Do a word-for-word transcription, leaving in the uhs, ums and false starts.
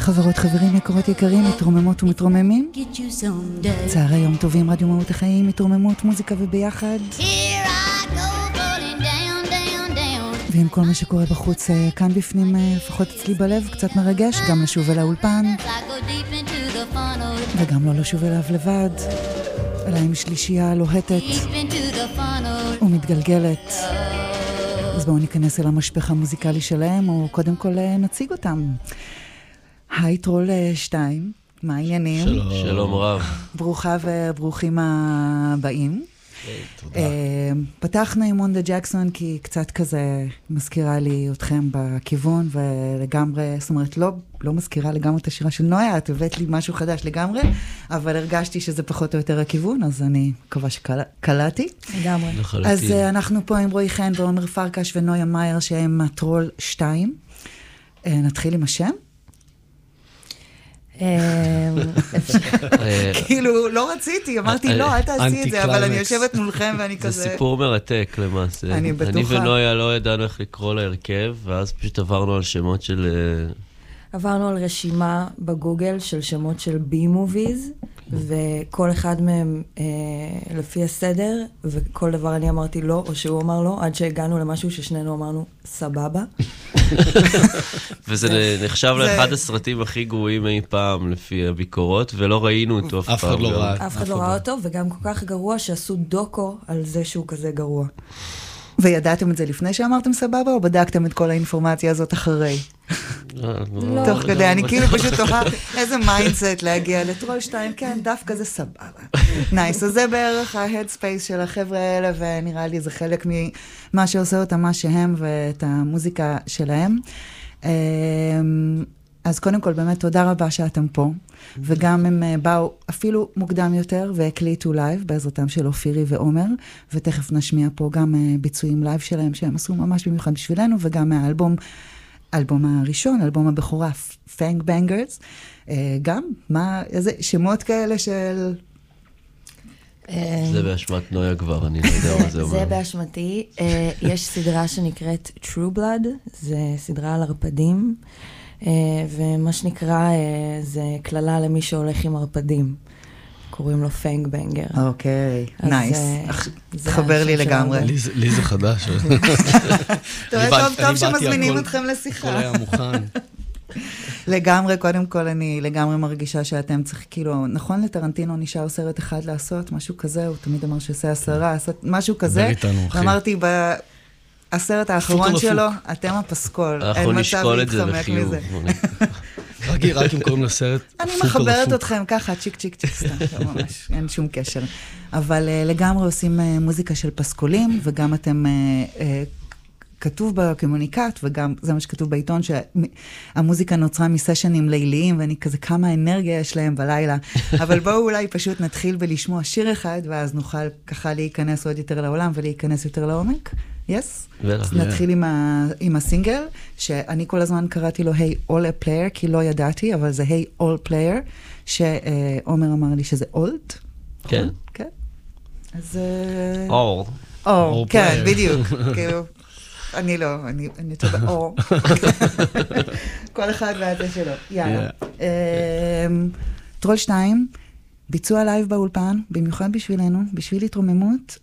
חברות, חברים, יקרות יקרים, מתרוממות ומתרוממים. צערי יום טובים, רדיו מהות החיים, מתרוממות, מוזיקה וביחד. ועם כל מה שקורה בחוץ, כאן בפנים, לפחות אצלי בלב, קצת מרגש, גם לשוב אל האולפן, וגם לא לשוב אליו לבד, אלא עם שלישייה לוהטת ומתגלגלת. אז בואו ניכנס אל המשפך המוזיקלי שלהם, או קודם כל נציג אותם. היי טרול שתיים, מה העניינים? שלום. שלום רב. ברוכה וברוכים הבאים. תודה. פתחנו עם מונדה ג'קסון כי קצת כזה מזכירה לי אתכם בכיוון, ולגמרי, זאת אומרת, לא, לא מזכירה לגמרי את השירה של נויה, את הבאת לי משהו חדש לגמרי, אבל הרגשתי שזה פחות או יותר הכיוון, אז אני מקווה שקלעתי. לגמרי. אז אנחנו פה עם רועי חן ועומר פרקש ונויה מאייר, שהם הטרול שתיים. נתחיל עם השם? כאילו, לא רציתי, אמרתי, לא, אל תעשי את זה, אבל אני יושבת מולכם ואני כזה... זה סיפור מרתק למעשה. אני בטוחה. אני ונויה לא ידענו איך לקרוא להרכב, ואז פשוט עברנו על שמות של... עברנו על רשימה בגוגל של שמות של בי-מוביז, וכל אחד מהם אה, לפי הסדר, וכל דבר אני אמרתי לא, או שהוא אמר לא, עד שהגענו למשהו ששנינו אמרנו סבבה. וזה נחשב לאחד הסרטים הכי גרועים אי פעם לפי הביקורות, ולא ראינו אותו אף פעם. אף אחד לא ראה. אף אחד לא ראה אותו, וגם כל כך גרוע שעשו דוקו על זה שהוא כזה גרוע. וידעתם את זה לפני שאמרתם סבבה, או בדקתם את כל האינפורמציה הזאת אחרי? תוך כדי, אני כאילו פשוט תוכל איזה מיינדסט להגיע לטרול שתיים, כן, דווקא זה סבבה. נייס, אז זה בערך ההדספייס של החבר'ה האלה, ונראה לי זה חלק ממה שעושה אותם, מה שהם ואת המוזיקה שלהם. אז קודם כל, באמת, תודה רבה שאתם פה, וגם הם באו אפילו מוקדם יותר, והקליטו לייב בעזרתם של אופירי ועומר, ותכף נשמיע פה גם ביצועים לייב שלהם, שהם עשו ממש במיוחד בשבילנו, וגם מהאלבום, האלבום הראשון, אלבום הבכורה, פנג בנגרס, גם, מה, איזה שמות כאלה של... זה באשמת נויה כבר, אני לא יודע מה זה אומר. זה באשמתי. יש סדרה שנקראת True Blood, זה סדרה על ערפדים, ומה שנקרא זה כללה למי שהולך עם ערפדים. קוראים לו פנג בנגר. אוקיי, נייס. תחבר לי לגמרי. לי זה חדש. טוב שמזמינים אתכם לשיחה. הכל היה מוכן. לגמרי, קודם כל אני לגמרי מרגישה שאתם צריך, כאילו, נכון לטרנטינו נשאר סרט אחד לעשות, משהו כזה, הוא תמיד אמר שעושה עשרה, משהו כזה. ואמרתי, הסרט האחרון שלו, אתם הפסקול. אנחנו נשקול את זה לחיוב. רק אם קוראים לסרט סופר אני מחברת אתכם ככה, צ'יק צ'יק צ'יק סתם, ממש, אין שום קשר. אבל לגמרי עושים מוזיקה של פסקולים, וגם אתם... כתוב בקומוניקט, וגם זה מה שכתוב בעיתון, שהמוזיקה נוצרה מסשנים ליליים, ואני כזה, כמה אנרגיה יש להם בלילה. אבל בואו אולי פשוט נתחיל בלשמוע שיר אחד, ואז נוכל ככה להיכנס עוד יותר לעולם, ולהיכנס יותר לעומק. יס? אז נתחיל עם הסינגל, שאני כל הזמן קראתי לו, היי, all a player, כי לא ידעתי, אבל זה היי, all player, שעומר אמר לי שזה old. כן. כן. אז... all. all, כן, בדיוק. כאילו... אני לא, אני, אני טובה, או. כל אחד והזה שלו. יאללה. טרול שתיים, ביצוע לייב באולפן, במיוחד בשבילנו, בשביל התרוממות,